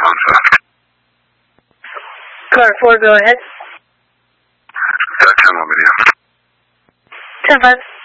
Car 4, go ahead. 10 on video. 10-5.